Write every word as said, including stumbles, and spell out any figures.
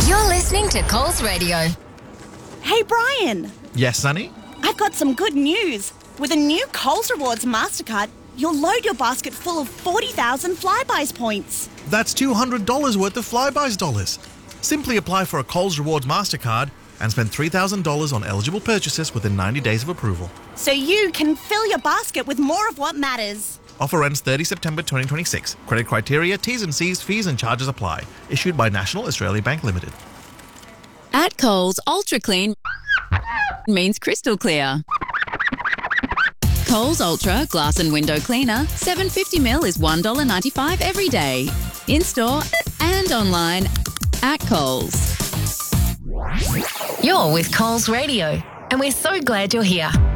You're listening to Coles Radio. Hey, Brian. Yes, Sonny? I've got some good news. With a new Coles Rewards MasterCard, you'll load your basket full of forty thousand Flybuys points. That's two hundred dollars worth of Flybuys dollars. Simply apply for a Coles Rewards MasterCard and spend three thousand dollars on eligible purchases within ninety days of approval. So you can fill your basket with more of what matters. Offer ends thirtieth September twenty twenty-six. Credit criteria, T's and C's, fees and charges apply. Issued by National Australia Bank Limited. At Coles, Ultra Clean means crystal clear. Coles Ultra Glass and Window Cleaner, seven hundred fifty milliliters is one dollar ninety-five every day. In-store and online at Coles. You're with Coles Radio, and we're so glad you're here.